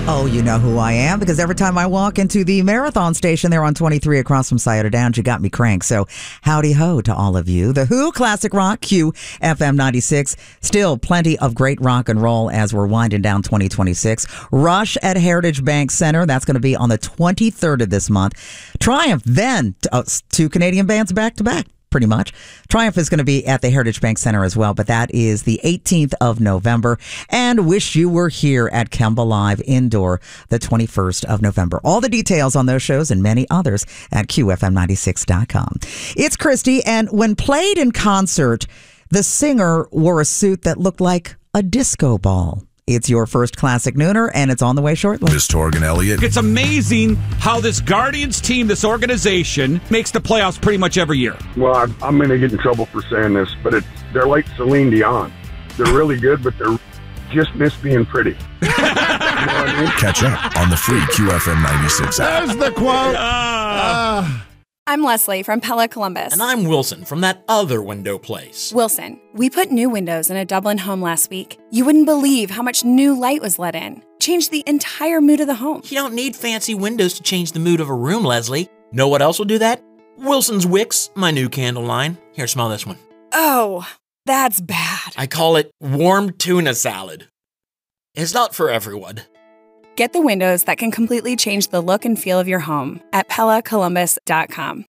Oh, you know who I am, because every time I walk into the Marathon station there on 23 across from Scioto Downs, you got me cranked. So howdy ho to all of you. The Who, Classic Rock, QFM 96. Still plenty of great rock and roll as we're winding down 2026. Rush at Heritage Bank Center. That's going to be on the 23rd of this month. Triumph then, two Canadian bands back to back. Pretty much. Triumph is going to be at the Heritage Bank Center as well, but that is the 18th of November. And Wish You Were Here at Kemba Live Indoor the 21st of November. All the details on those shows and many others at QFM96.com. It's Christy, and when played in concert, the singer wore a suit that looked like a disco ball. It's your first Classic Nooner, and it's on the way shortly. Miss Torgan Elliott. It's amazing how this Guardians team, this organization, makes the playoffs pretty much every year. Well, I'm going to get in trouble for saying this, but they're like Celine Dion. They're really good, but they're just miss being pretty. You know what I mean? Catch up on the free QFM 96 app. There's the quote. I'm Leslie from Pella Columbus. And I'm Wilson from that other window place. Wilson, we put new windows in a Dublin home last week. You wouldn't believe how much new light was let in. Changed the entire mood of the home. You don't need fancy windows to change the mood of a room, Leslie. Know what else will do that? Wilson's Wicks, my new candle line. Here, smell this one. Oh, that's bad. I call it warm tuna salad. It's not for everyone. Get the windows that can completely change the look and feel of your home at PellaColumbus.com.